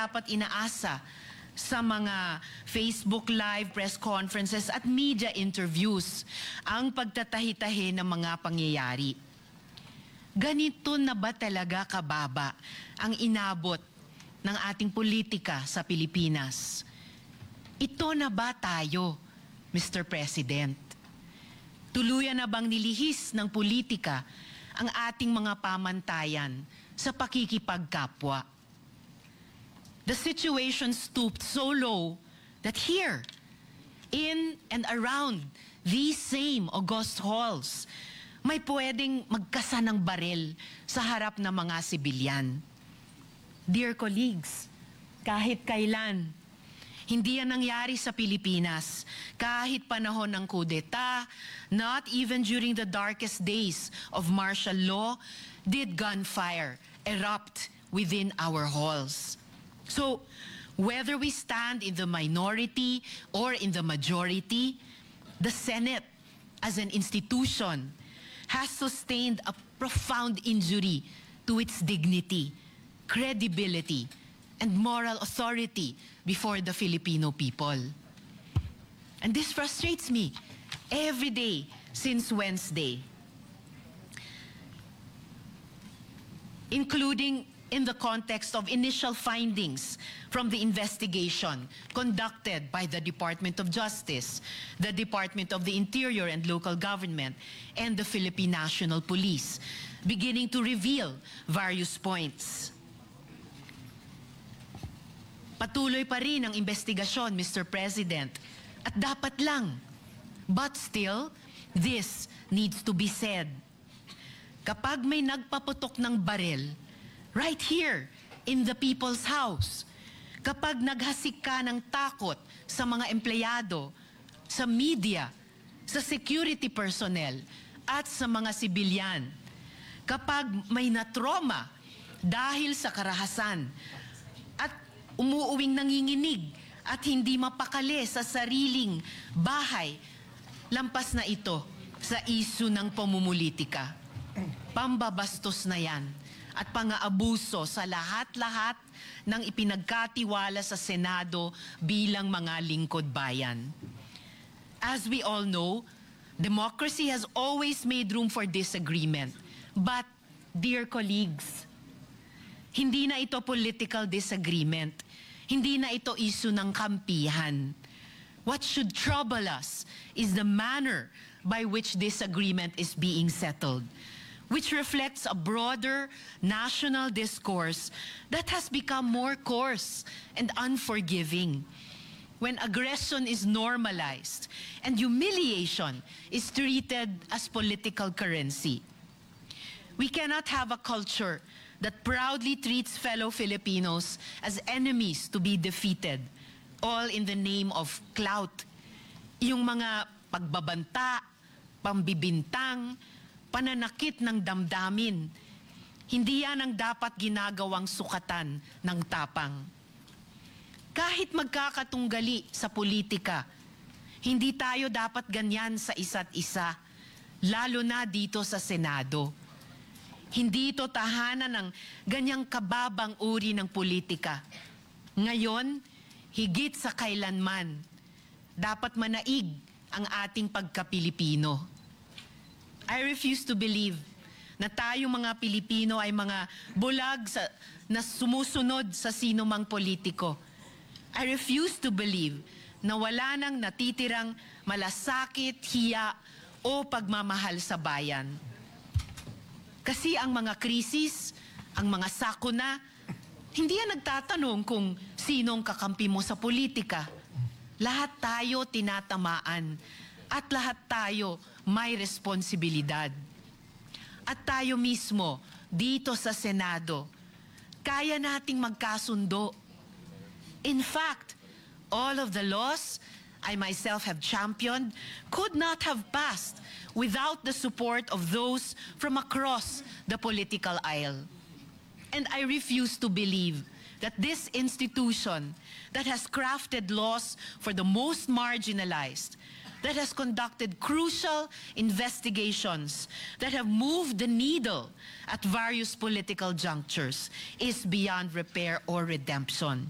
dapat inaasa sa mga Facebook Live, press conferences at media interviews ang pagtatahi-tahi ng mga pangyayari. Ganito na ba talaga kababa ang inabot ng ating politika sa Pilipinas? Ito na ba tayo, Mr. President? Tuluyan na bang nilihis ng politika ang ating mga pamantayan sa pakikipagkapwa? The situation stooped so low that here, in and around these same august halls, may pwedeng magkasa ng baril sa harap ng mga sibilyan. Dear colleagues, kahit kailan, hindi yan nangyari sa Pilipinas. Kahit panahon ng kudeta, not even during the darkest days of martial law, did gunfire erupt within our halls. So, whether we stand in the minority or in the majority, the Senate, as an institution, has sustained a profound injury to its dignity, credibility, and moral authority before the Filipino people. And this frustrates me every day since Wednesday, including in the context of initial findings from the investigation conducted by the Department of Justice, the Department of the Interior and Local Government, and the Philippine National Police, beginning to reveal various points. Patuloy pa rin ang investigasyon, Mr. President, at dapat lang. But still, this needs to be said. Kapag may nagpaputok ng baril, right here, in the people's house, kapag naghasik ka ng takot sa mga empleyado, sa media, sa security personnel, at sa mga sibilyan, kapag may natroma dahil sa karahasan, at umuuwing nanginginig at hindi mapakali sa sariling bahay, lampas na ito sa isyu ng pamumulitika. Pambabastos na yan at pang-aabuso sa lahat-lahat ng ipinagkatiwala sa Senado bilang mga lingkod bayan. As we all know, democracy has always made room for disagreement. But, dear colleagues, hindi na ito political disagreement. Hindi na ito issue ng kampihan. What should trouble us is the manner by which this agreement is being settled, which reflects a broader national discourse that has become more coarse and unforgiving. When aggression is normalized and humiliation is treated as political currency. We cannot have a culture that proudly treats fellow Filipinos as enemies to be defeated, all in the name of clout. Yung mga pagbabanta, pambibintang, pananakit ng damdamin, hindi yan ang dapat ginagawang sukatan ng tapang. Kahit magkakatunggali sa politika, hindi tayo dapat ganyan sa isa't isa, lalo na dito sa Senado. Hindi ito tahanan ng ganyang kababang uri ng politika. Ngayon, higit sa kailanman, dapat manaig ang ating pagka-Pilipino. I refuse to believe na tayong mga Pilipino ay mga bulag na sumusunod sa sinumang politiko. I refuse to believe na wala nang natitirang malasakit, hiya o pagmamahal sa bayan. Kasi ang mga krisis, ang mga sakuna, hindi yan nagtatanong kung sinong kakampi mo sa politika. Lahat tayo tinatamaan at lahat tayo may responsibilidad. At tayo mismo, dito sa Senado, kaya nating magkasundo. In fact, all of the laws I myself have championed could not have passed without the support of those from across the political aisle. And I refuse to believe that this institution that has crafted laws for the most marginalized, that has conducted crucial investigations, that have moved the needle at various political junctures, is beyond repair or redemption.